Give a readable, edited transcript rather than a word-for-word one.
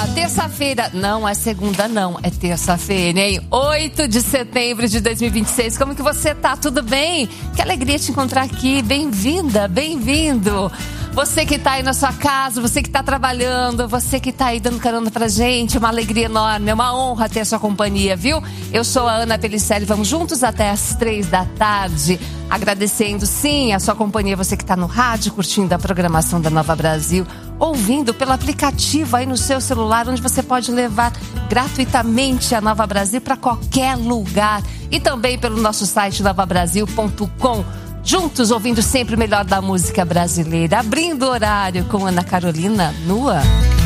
Terça-feira, não é segunda não, é terça-feira, hein? 8 de setembro de 2026, como que você tá? Tudo bem? Que alegria te encontrar aqui, bem-vinda, bem-vindo. Você que tá aí na sua casa, você que tá trabalhando, você que tá aí dando carona pra gente, uma alegria enorme, é uma honra ter a sua companhia, viu? Eu sou a Ana Pelicelli, vamos juntos até as 3 da tarde, agradecendo sim a sua companhia, você que tá no rádio, curtindo a programação da Nova Brasil, ouvindo pelo aplicativo aí no seu celular, onde você pode levar gratuitamente a Nova Brasil para qualquer lugar, e também pelo nosso site novabrasil.com. Juntos, ouvindo sempre o melhor da música brasileira. Abrindo o horário com Ana Carolina Nua.